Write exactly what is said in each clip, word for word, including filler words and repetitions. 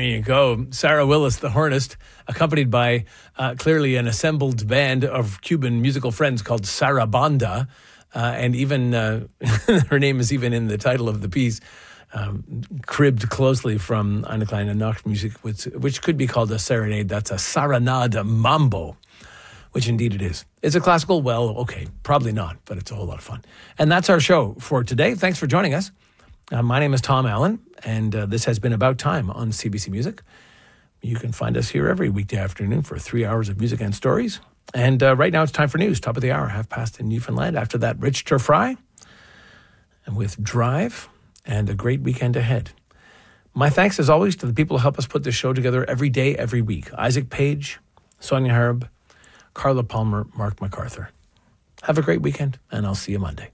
you go. Sarah Willis, the hornist, accompanied by uh, clearly an assembled band of Cuban musical friends called Sarabanda. Uh, and even uh, her name is even in the title of the piece, um, cribbed closely from Eine kleine Nachtmusik, which, which could be called a serenade. That's a Saranada Mambo, which indeed it is. Is it classical? Well, okay, probably not, but it's a whole lot of fun. And that's our show for today. Thanks for joining us. Uh, my name is Tom Allen, and uh, this has been About Time on C B C Music. You can find us here every weekday afternoon for three hours of music and stories. And uh, right now it's time for news, top of the hour, half past in Newfoundland. After that, Rich Turfry, and with Drive, and a great weekend ahead. My thanks, as always, to the people who help us put this show together every day, every week. Isaac Page, Sonia Harb, Carla Palmer, Mark MacArthur. Have a great weekend, and I'll see you Monday.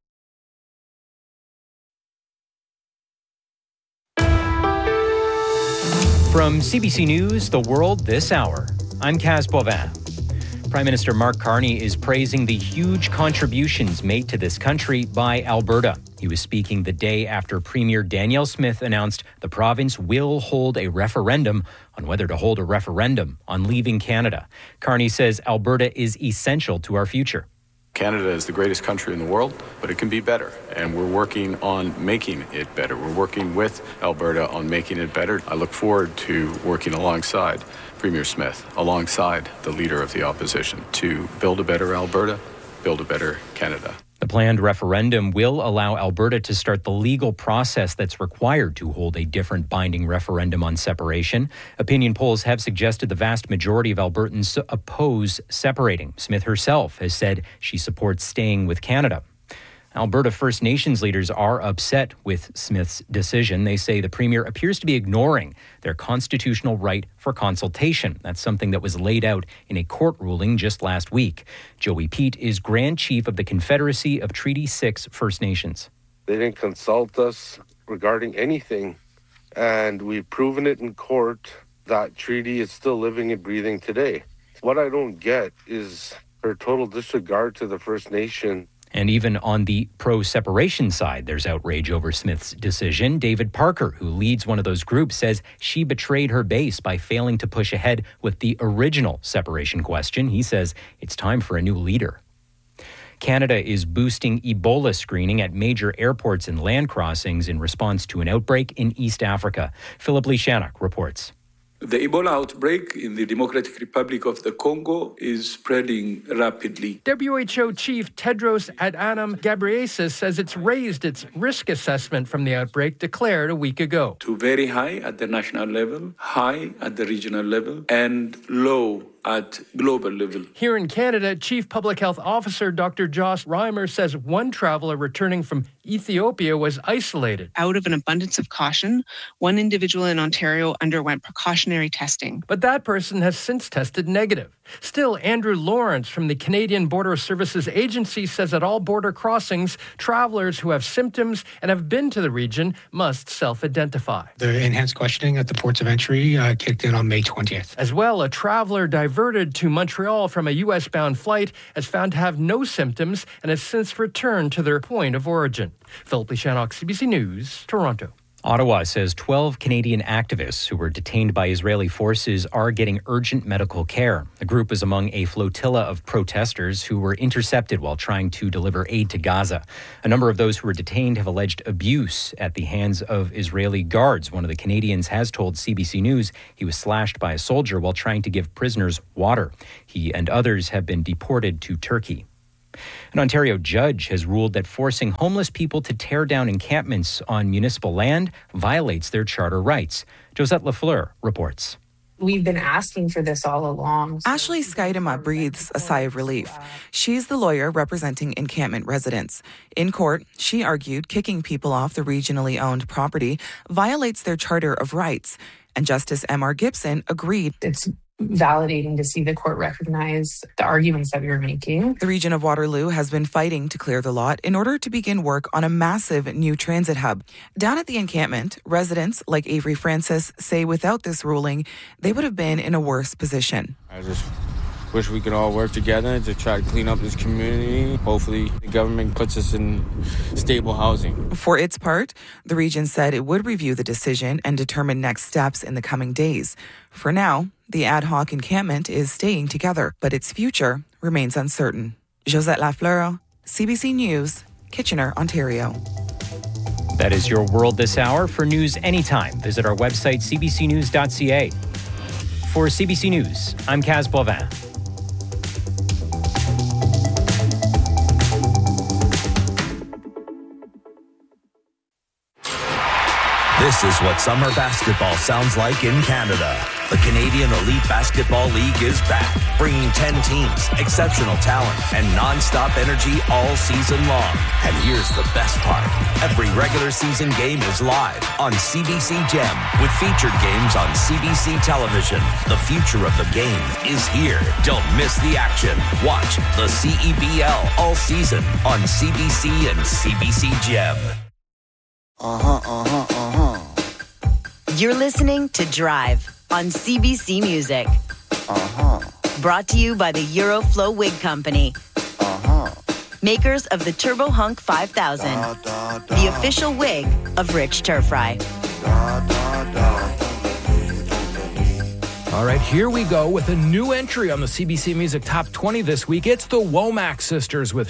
From C B C News, The World This Hour, I'm Kaz Bovin. Prime Minister Mark Carney is praising the huge contributions made to this country by Alberta. He was speaking the day after Premier Danielle Smith announced the province will hold a referendum on whether to hold a referendum on leaving Canada. Carney says Alberta is essential to our future. Canada is the greatest country in the world, but it can be better, and we're working on making it better. We're working with Alberta on making it better. I look forward to working alongside Premier Smith, alongside the Leader of the Opposition, to build a better Alberta, build a better Canada. The planned referendum will allow Alberta to start the legal process that's required to hold a different binding referendum on separation. Opinion polls have suggested the vast majority of Albertans oppose separating. Smith herself has said she supports staying with Canada. Alberta First Nations leaders are upset with Smith's decision. They say the Premier appears to be ignoring their constitutional right for consultation. That's something that was laid out in a court ruling just last week. Joey Pete is Grand Chief of the Confederacy of Treaty six First Nations. They didn't consult us regarding anything, and we've proven it in court. That treaty is still living and breathing today. What I don't get is her total disregard to the First Nation. And even on the pro-separation side, there's outrage over Smith's decision. David Parker, who leads one of those groups, says she betrayed her base by failing to push ahead with the original separation question. He says it's time for a new leader. Canada is boosting Ebola screening at major airports and land crossings in response to an outbreak in East Africa. Philip Lishanuk reports. The Ebola outbreak in the Democratic Republic of the Congo is spreading rapidly. W H O Chief Tedros Adhanom Ghebreyesus says it's raised its risk assessment from the outbreak declared a week ago. To very high at the national level, high at the regional level, and low at global level. Here in Canada, Chief Public Health Officer Doctor Joss Reimer says one traveler returning from Ethiopia was isolated. Out of an abundance of caution, one individual in Ontario underwent precautionary testing. But that person has since tested negative. Still, Andrew Lawrence from the Canadian Border Services Agency says at all border crossings, travelers who have symptoms and have been to the region must self-identify. The enhanced questioning at the ports of entry uh, kicked in on May twentieth. As well, a traveler diverted to Montreal from a U S-bound flight is found to have no symptoms and has since returned to their point of origin. Philip Lishanuk, C B C News, Toronto. Ottawa says twelve Canadian activists who were detained by Israeli forces are getting urgent medical care. The group was among a flotilla of protesters who were intercepted while trying to deliver aid to Gaza. A number of those who were detained have alleged abuse at the hands of Israeli guards. One of the Canadians has told C B C News he was slashed by a soldier while trying to give prisoners water. He and others have been deported to Turkey. An Ontario judge has ruled that forcing homeless people to tear down encampments on municipal land violates their charter rights. Josette Lafleur reports. We've been asking for this all along. Ashley Skydema breathes a sigh of relief. She's the lawyer representing encampment residents. In court, she argued kicking people off the regionally owned property violates their charter of rights. And Justice M R Gibson agreed. It's validating to see the court recognize the arguments that we were making. The region of Waterloo has been fighting to clear the lot in order to begin work on a massive new transit hub. Down at the encampment, residents like Avery Francis say without this ruling, they would have been in a worse position. I just wish we could all work together to try to clean up this community. Hopefully, the government puts us in stable housing. For its part, the region said it would review the decision and determine next steps in the coming days. For now, the ad hoc encampment is staying together, but its future remains uncertain. Josette Lafleur, C B C News, Kitchener, Ontario. That is your world this hour. For news anytime, visit our website, c b c news dot c a. For C B C News, I'm Kaz Boivin. This is what summer basketball sounds like in Canada. The Canadian Elite Basketball League is back, bringing ten teams, exceptional talent, and non-stop energy all season long. And here's the best part. Every regular season game is live on C B C Gem, with featured games on C B C television. The future of the game is here. Don't miss the action. Watch the C E B L all season on C B C and C B C Gem. Uh-huh, uh-huh, uh-huh. You're listening to Drive on C B C Music. Uh-huh. Brought to you by the Euroflow Wig Company. Uh-huh. Makers of the Turbo Hunk five thousand. Da, da, da. The official wig of Rich Turfry. Da, da, da. All right, here we go with a new entry on the C B C Music Top twenty this week. It's the Womack Sisters with